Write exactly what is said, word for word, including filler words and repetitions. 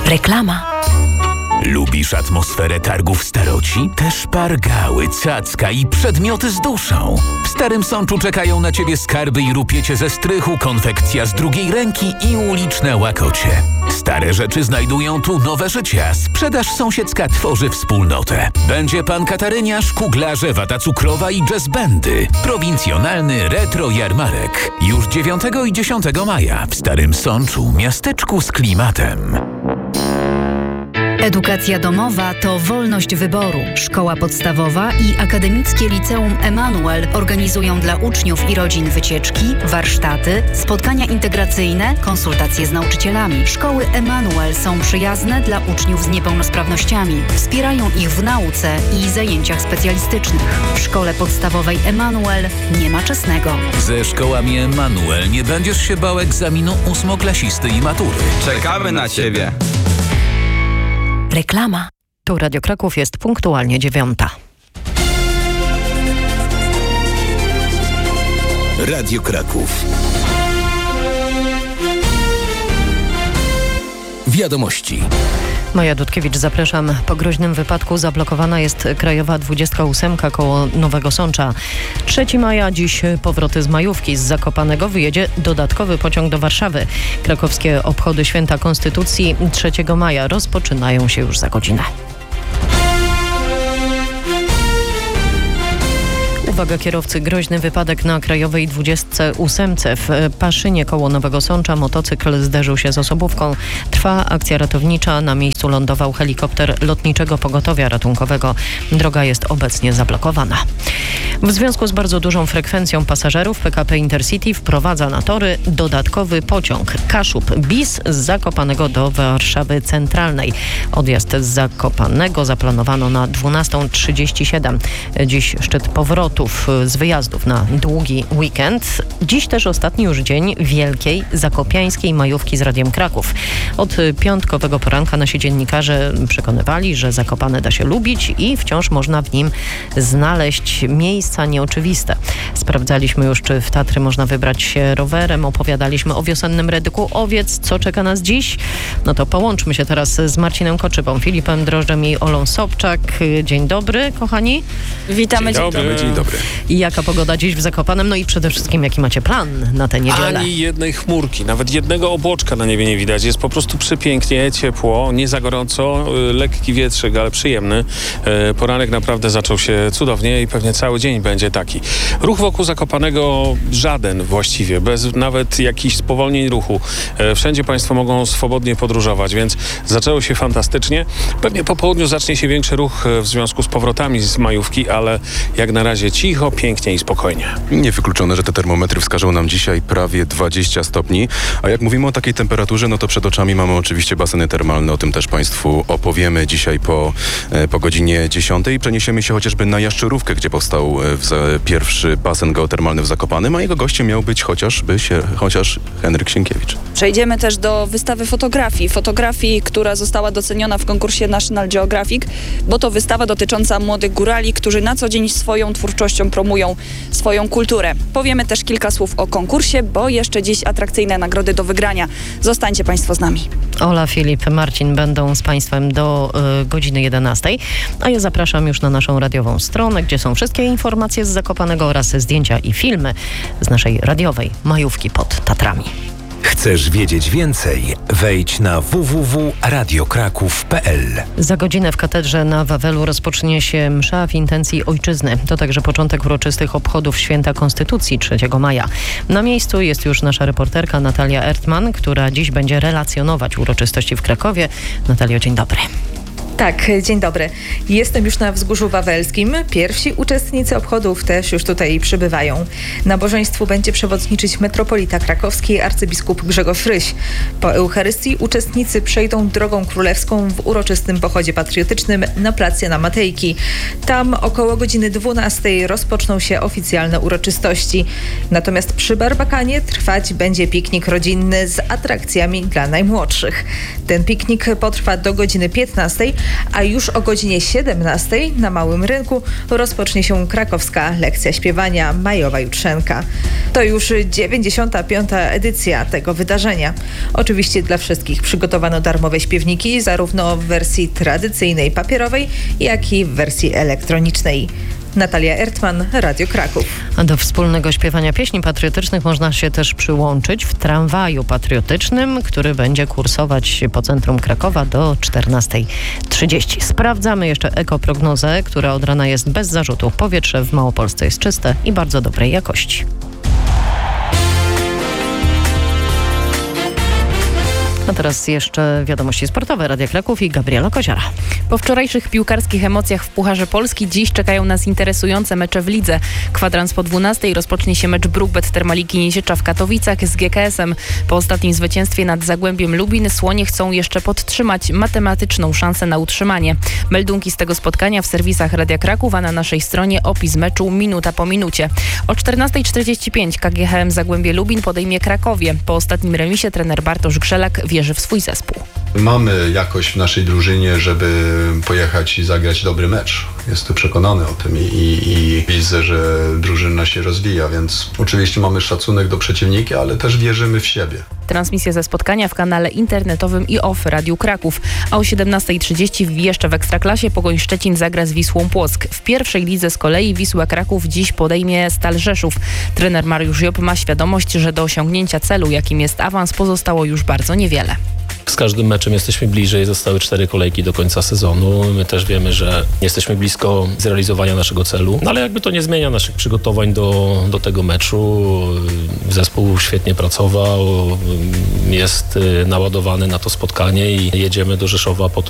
Reklama. Lubisz atmosferę targów staroci? Te szpargały, cacka i przedmioty z duszą. W Starym Sączu czekają na Ciebie skarby i rupiecie ze strychu, konfekcja z drugiej ręki i uliczne łakocie. Stare rzeczy znajdują tu nowe życie, a sprzedaż sąsiedzka tworzy wspólnotę. Będzie pan kataryniarz, kuglarze, wata cukrowa i jazzbendy. Prowincjonalny retro jarmarek. Już dziewiątego i dziesiątego maja w Starym Sączu, miasteczku z klimatem. Edukacja domowa to wolność wyboru. Szkoła podstawowa i Akademickie Liceum Emanuel organizują dla uczniów i rodzin wycieczki, warsztaty, spotkania integracyjne, konsultacje z nauczycielami. Szkoły Emanuel są przyjazne dla uczniów z niepełnosprawnościami. Wspierają ich w nauce i zajęciach specjalistycznych. W szkole podstawowej Emanuel nie ma czesnego. Ze szkołami Emanuel nie będziesz się bał egzaminu ósmoklasisty i matury. Czekamy na Ciebie. Reklama. Tu Radio Kraków, jest punktualnie dziewiąta. Radio Kraków. Wiadomości. Maja Dudkiewicz, zapraszam. Po groźnym wypadku zablokowana jest krajowa dwudziestka ósemka koło Nowego Sącza. trzeciego maja dziś powroty z majówki. Z Zakopanego wyjedzie dodatkowy pociąg do Warszawy. Krakowskie obchody Święta Konstytucji trzeciego maja rozpoczynają się już za godzinę. Uwaga kierowcy, groźny wypadek na krajowej dwudziestce ósemce w Paszynie koło Nowego Sącza. Motocykl zderzył się z osobówką. Trwa akcja ratownicza. Na miejscu lądował helikopter Lotniczego Pogotowia Ratunkowego. Droga jest obecnie zablokowana. W związku z bardzo dużą frekwencją pasażerów P K P Intercity wprowadza na tory dodatkowy pociąg Kaszub bis z Zakopanego do Warszawy Centralnej. Odjazd z Zakopanego zaplanowano na dwunasta trzydzieści siedem. Dziś szczyt powrotu z wyjazdów na długi weekend. Dziś też ostatni już dzień wielkiej zakopiańskiej majówki z Radiem Kraków. Od piątkowego poranka nasi dziennikarze przekonywali, że Zakopane da się lubić i wciąż można w nim znaleźć miejsca nieoczywiste. Sprawdzaliśmy już, czy w Tatry można wybrać się rowerem, opowiadaliśmy o wiosennym redyku owiec, co czeka nas dziś. No to połączmy się teraz z Marcinem Koczybą, Filipem Drożdżem i Olą Sobczak. Dzień dobry, kochani. Witamy, dzień dobry. Dzień Dzień dobry. I jaka pogoda dziś w Zakopanem? No i przede wszystkim jaki macie plan na tę niedzielę? Ani jednej chmurki, nawet jednego obłoczka na niebie nie widać. Jest po prostu przepięknie, ciepło, nie za gorąco, lekki wietrzyk, ale przyjemny. Poranek naprawdę zaczął się cudownie i pewnie cały dzień będzie taki. Ruch wokół Zakopanego żaden właściwie, bez nawet jakichś spowolnień ruchu. Wszędzie Państwo mogą swobodnie podróżować, więc zaczęło się fantastycznie. Pewnie po południu zacznie się większy ruch w związku z powrotami z majówki, ale jak na razie cicho, pięknie i spokojnie. Niewykluczone, że te termometry wskażą nam dzisiaj prawie dwadzieścia stopni, a jak mówimy o takiej temperaturze, no to przed oczami mamy oczywiście baseny termalne, o tym też Państwu opowiemy dzisiaj po, po godzinie dziesiątej. Przeniesiemy się chociażby na Jaszczurówkę, gdzie powstał w, pierwszy basen geotermalny w Zakopanem, a jego gościem miał być chociażby się, chociaż Henryk Sienkiewicz. Przejdziemy też do wystawy fotografii. Fotografii, która została doceniona w konkursie National Geographic, bo to wystawa dotycząca młodych górali, którzy na co dzień swoją twórczością promują swoją kulturę. Powiemy też kilka słów o konkursie, bo jeszcze dziś atrakcyjne nagrody do wygrania. Zostańcie Państwo z nami. Ola, Filip, Marcin będą z Państwem do y, godziny jedenastej, a ja zapraszam już na naszą radiową stronę, gdzie są wszystkie informacje z Zakopanego oraz zdjęcia i filmy z naszej radiowej majówki pod Tatrami. Chcesz wiedzieć więcej? Wejdź na w w w kropka radio kraków kropka p l. Za godzinę w katedrze na Wawelu rozpocznie się msza w intencji ojczyzny. To także początek uroczystych obchodów Święta Konstytucji trzeciego maja. Na miejscu jest już nasza reporterka Natalia Ertman, która dziś będzie relacjonować uroczystości w Krakowie. Natalio, dzień dobry. Tak, dzień dobry. Jestem już na Wzgórzu Wawelskim. Pierwsi uczestnicy obchodów też już tutaj przybywają. Nabożeństwu będzie przewodniczyć metropolita krakowski arcybiskup Grzegorz Ryś. Po Eucharystii uczestnicy przejdą drogą królewską w uroczystym pochodzie patriotycznym na plac Jana Matejki. Tam około godziny dwunastej rozpoczną się oficjalne uroczystości. Natomiast przy Barbakanie trwać będzie piknik rodzinny z atrakcjami dla najmłodszych. Ten piknik potrwa do godziny piętnastej, A już o godzinie siedemnastej na Małym Rynku rozpocznie się krakowska lekcja śpiewania Majowa Jutrzenka. To już dziewięćdziesiąta piąta edycja tego wydarzenia. Oczywiście dla wszystkich przygotowano darmowe śpiewniki, zarówno w wersji tradycyjnej papierowej, jak i w wersji elektronicznej. Natalia Ertman, Radio Kraków. A do wspólnego śpiewania pieśni patriotycznych można się też przyłączyć w tramwaju patriotycznym, który będzie kursować po centrum Krakowa do czternastej trzydzieści. Sprawdzamy jeszcze ekoprognozę, która od rana jest bez zarzutów. Powietrze w Małopolsce jest czyste i bardzo dobrej jakości. A teraz jeszcze wiadomości sportowe. Radia Kraków i Gabriela Koziara. Po wczorajszych piłkarskich emocjach w Pucharze Polski dziś czekają nas interesujące mecze w lidze. Kwadrans po dwunastej rozpocznie się mecz Bruk-Bet Termaliki Niesiecza w Katowicach z G K S-em. Po ostatnim zwycięstwie nad Zagłębiem Lubin Słonie chcą jeszcze podtrzymać matematyczną szansę na utrzymanie. Meldunki z tego spotkania w serwisach Radia Kraków, a na naszej stronie opis meczu minuta po minucie. O czternastej czterdzieści pięć K G H M Zagłębie Lubin podejmie Krakowie. Po ostatnim remisie trener Bartosz Grzelak wierzy w swój zespół. Mamy jakość w naszej drużynie, żeby pojechać i zagrać dobry mecz. Jestem przekonany o tym i, i, i widzę, że drużyna się rozwija, więc oczywiście mamy szacunek do przeciwnika, ale też wierzymy w siebie. Transmisja ze spotkania w kanale internetowym i off Radiu Kraków. A o siedemnastej trzydzieści jeszcze w Ekstraklasie Pogoń Szczecin zagra z Wisłą Płock. W pierwszej lidze z kolei Wisła Kraków dziś podejmie Stal Rzeszów. Trener Mariusz Job ma świadomość, że do osiągnięcia celu, jakim jest awans, pozostało już bardzo niewiele. Z każdym meczem jesteśmy bliżej, zostały cztery kolejki do końca sezonu. My też wiemy, że jesteśmy blisko zrealizowania naszego celu, no ale jakby to nie zmienia naszych przygotowań do, do tego meczu. Zespół świetnie pracował, jest naładowany na to spotkanie i jedziemy do Rzeszowa po to,